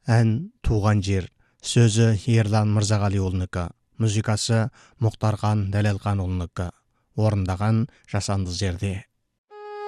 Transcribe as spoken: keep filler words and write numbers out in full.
Ән «Туған жер», сөзі Ерлан Мырзағалиұлынікі, музыкасы Мұхтархан Дәлелханұлынікі, орындаған Жасанды жерде.